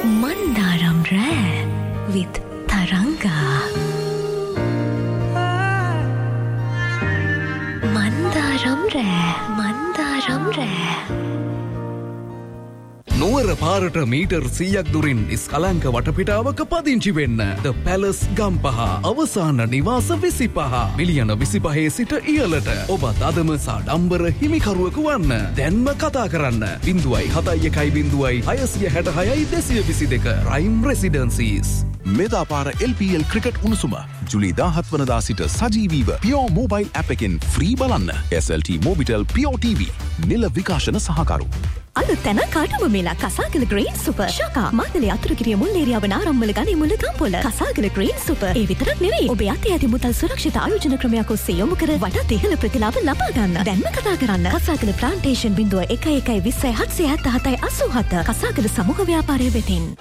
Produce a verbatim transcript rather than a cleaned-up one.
Mandaram Rare with Taranga. Mandaram Rare, Mandaram Rare. නුවර පාරට metre සීයක් දුරින් ඉස්කලංක වටපිටාවක පදිංචි වෙන්න. The Palace ගම්පහ අවසාන නිවාස විසිපහ මිලියන විසිපහේ සිට ඉහළට. ඔබත් අදම සාඩම්බර හිමිකරුවෙකු වන්න. දැන්ම කතා කරන්න බිංදුවයි හතයි එකයි බිංදුවයි හයසිය හැට හයයි දෙසිය විසි දෙක. Prime Residencies. මෙදා පාර එල් පී එල් ක්‍රිකට් උණුසුම ජුලි දාහත් වනදා සිට සජීවීව පියෝ මොබයිල් ඇප් එකෙන් ෆ්‍රී බලන්න. එස් එල් ටී මොබිටෙල් පියෝ ටීවී නිල විකාශන සහකරු. අලුත් තැන කාටම මේලා කසාගල ග්‍රීන් සුපර් ශාකා මාතලේ අතුරුගිරිය මුල් ඒරියාව නාරම්මල ගනි මුල ගම්පොළ කසාගල ග්‍රීන් සුපර් ඒ විතරක් නෙවෙයි ඔබ යතේ ඇති මුදල් සුරක්ෂිත ආයෝජන ක්‍රමයක් ඔස්සේ යොමු කර වඩාත් ඉහළ ප්‍රතිලාභ ලබා ගන්න. දැන්ම කතා කරන්න කසාගල ප්ලාන්ටේෂන් බිංදුව එකයි එකයි විස්සයි හත්සිය හැත්තෑ හතයි අසූ හත කසාගල සමූහ ව්‍යාපාරය වෙතින්.